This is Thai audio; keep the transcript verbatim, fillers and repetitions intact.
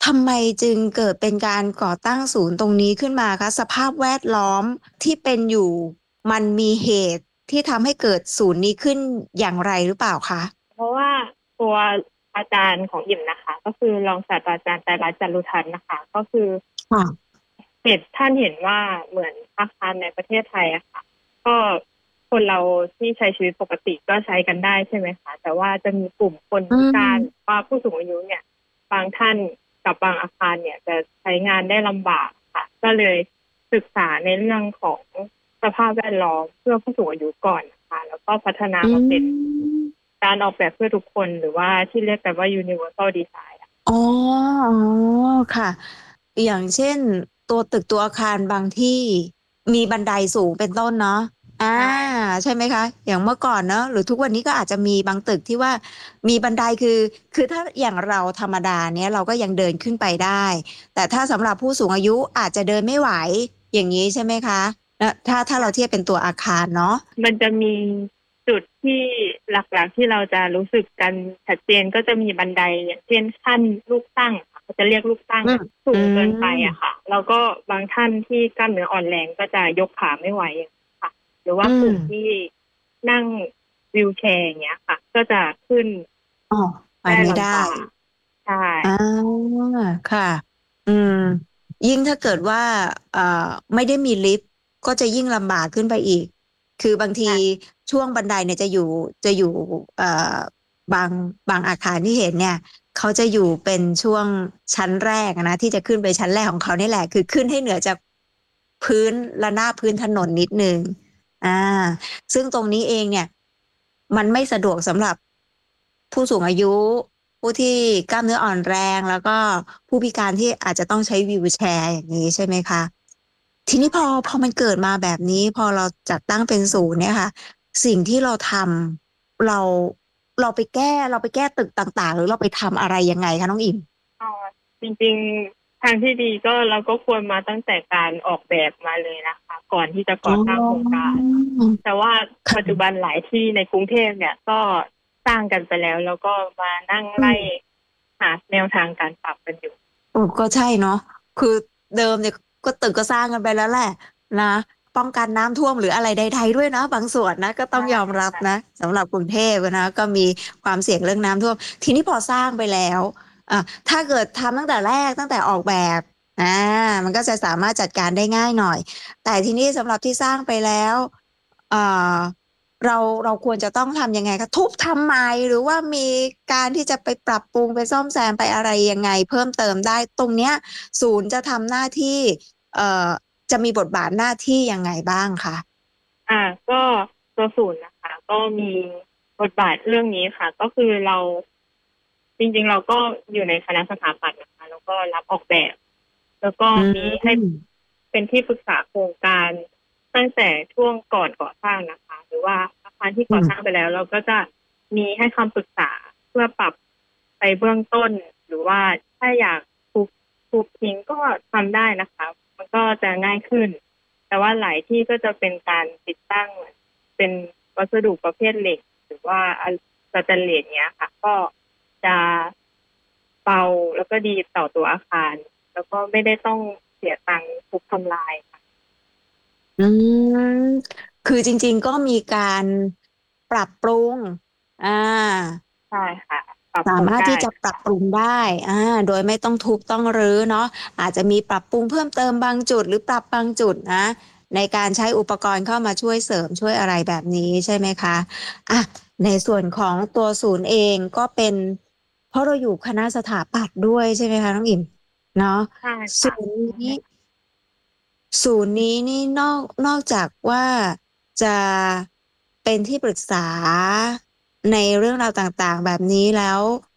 ทำไมจึงเกิดเป็นการก่อตั้งศูนย์ตรงนี้ขึ้นมาคะสภาพแวดล้อมที่เป็นอยู่มันมีเหตุที่ทำให้เกิดศูนย์นี้ขึ้นอย่างไรหรือเปล่าคะเพราะว่าตัวอาจารย์ของยิมนะคะก็คือรองศาสตราจารย์ไตรรัตน์จารุทันนะคะก็คือค่ะเหตุท่านเห็นว่าเหมือนอาคารในประเทศไทยอะค่ะก็คนเราที่ใช้ชีวิตปกติก็ใช้กันได้ใช่ไหมคะแต่ว่าจะมีกลุ่มคนอืพิการมว่าผู้สูงอายุเนี่ยบางท่านกับบางอาคารเนี่ยจะใช้งานได้ลำบากค่ะก็เลยศึกษาในเรื่องของสภาพแวดล้อมเพื่อผู้สูงอายุก่อนนะคะแล้วก็พัฒนาอืมาเป็นมการออกแบบเพื่อทุกคนหรือว่าที่เรียกกันว่า ยูนิเวอร์ซัล ดีไซน์ อะอ๋ออ๋อค่ะอย่างเช่นตัวตึกตัวอาคารบางที่มีบันไดสูงเป็นต้นเนาะอ่าใช่ใช่ไหมคะอย่างเมื่อก่อนเนาะหรือทุกวันนี้ก็อาจจะมีบางตึกที่ว่ามีบันไดคือคือถ้าอย่างเราธรรมดาเนี้ยเราก็ยังเดินขึ้นไปได้แต่ถ้าสำหรับผู้สูงอายุอาจจะเดินไม่ไหวอย่างนี้ใช่ไหมคะแล้วถ้าถ้าเราเทียบเป็นตัวอาคารเนาะมันจะมีจุดที่หลักๆที่เราจะรู้สึกกันชัดเจนก็จะมีบันไดอย่างเช่นขั้นลูกตั้งค่ะเขาจะเรียกลูกตั้งอืมสูอืงเกินไปมอะค่ะแล้วก็บางท่านที่กล้ามเนื้ออ่อนแรงก็จะยกขาไม่ไหวค่ะหรือว่าอืกลุ่มมที่นั่งวีลแชร์อย่างเงี้ยค่ะก็จะขึ้นอ๋อไปได้ไม่ได้ลำบากใช่อ่าค่ะอืมยิ่งถ้าเกิดว่าเอ่อไม่ได้มีลิฟต์ก็จะยิ่งลำบากขึ้นไปอีกคือบางทีใช่ช่วงบันไดเนี่ยจะอยู่จะอยู่เอ่อบางบางอาคารที่เห็นเนี่ยเขาจะอยู่เป็นช่วงชั้นแรกอะนะที่จะขึ้นไปชั้นแรกของเขานี่แหละคือขึ้นให้เหนือจากพื้นระนาบพื้นถนนนิดนึงอ่าซึ่งตรงนี้เองเนี่ยมันไม่สะดวกสำหรับผู้สูงอายุ ผู้ที่กล้ามเนื้ออ่อนแรงแล้วก็ผู้พิการที่อาจจะต้องใช้วีลแชร์อย่างนี้ใช่ไหมคะทีนี้พอพอมันเกิดมาแบบนี้พอเราจัดตั้งเป็นศูนย์เนี่ยค่ะสิ่งที่เราทำเราเราไปแก้เราไปแก้ตึกต่างๆหรือเราไปทำอะไรยังไงคะน้องอิ่มอ๋อจริงๆทางที่ดีก็เราก็ควรมาตั้งแต่การออกแบบมาเลยนะคะก่อนที่จะอ๋ก่อสร้างโครงอการ แต่ว่าปัจจุบันหลายที่ในกรุงเทพเนี่ยก็สร้างกันไปแล้วแล้วก็มานั่งไล่อืมหาแนวทางการปรับกันอยู่โอ้ก็ใช่เนาะคือเดิมเนี่ยก็ตึกก็สร้างกันไปแล้วแหละนะป้องกันน้ำท่วมหรืออะไรใดๆด้วยนะบางส่วนนะก็ต้อใช่งยอมรับค่ะนะสำหรับกรุงเทพนะก็มีความเสี่ยงเรื่องน้ำท่วมทีนี้พอสร้างไปแล้วอ่ะถ้าเกิดทำตั้งแต่แรกตั้งแต่ออกแบบอ่ามันก็จะสามารถจัดการได้ง่ายหน่อยแต่ทีนี้สำหรับที่สร้างไปแล้วเอ่อ เราเราควรจะต้องทำยังไงคะทุบทำใหม่หรือว่ามีการที่จะไปปรับปรุงไปซ่อมแซมไปอะไรยังไงเพิ่มเติมได้ตรงเนี้ยศูนย์จะทำหน้าที่เอ่อจะมีบทบาทหน้าที่ยังไงบ้างคะอ่าก็ตัวศูนย์นะคะก็มีบทบาทเรื่องนี้ค่ะก็คือเราจริงๆเราก็อยู่ในคณะสถาปัตย์นะคะแล้วก็รับออกแบบแล้วก็อืมีให้มเป็นที่ปรึกษาโครงการตั้งแต่ช่วงก่อนก่อสร้างนะคะหรือว่าอาคารที่ก่อสร้างอืมไปแล้วเราก็จะมีให้คำปรึกษาเพื่อปรับไปเบื้องต้นหรือว่าถ้าอยากทุบทุบทิ้งก็ทำได้นะคะมันก็จะง่ายขึ้น แต่ว่าหลายที่ก็จะเป็นการติดตั้งเป็นวัสดุประเภทเหล็กหรือว่าสแตนเลสเนี้ยค่ะก็จะเบาแล้วก็ดีต่อตัวอาคารแล้วก็ไม่ได้ต้องเสียตังค์ทุบทำลายค่ะอืมคือจริงๆก็มีการปรับปรุงอ่าใช่ค่ะปรับสามารถปรุงได้ที่จะปรับปรุงได้อ่าโดยไม่ต้องทุบต้องรื้อเนาะอาจจะมีปรับปรุงเพิ่มเติมบางจุดหรือปรับบางจุดนะในการใช้อุปกรณ์เข้ามาช่วยเสริมช่วยอะไรแบบนี้ใช่ไหมคะอ่ะในส่วนของตัวศูนย์เองก็เป็นเพราะเราอยู่คณะสถาปัตย์ด้วยใช่ไหมคะน้องอิ่มเนาะใช่ศูค่ะนย์นี้ศูนย์นี้นี่นอกนอกจากว่าจะเป็นที่ปรึกษาในเรื่องราวต่างๆแบบนี้แล้ว